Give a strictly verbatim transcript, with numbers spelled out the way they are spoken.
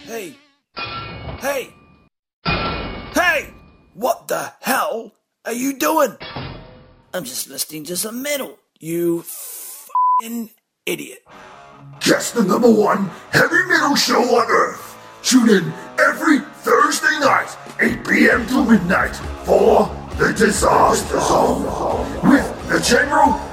Hey! Hey! Hey! What the hell are you doing? I'm just listening to some metal, you f***ing idiot. Just the number one heavy metal show on Earth. Tune in every Thursday night, eight p.m. to midnight, for The Disaster Zone with the General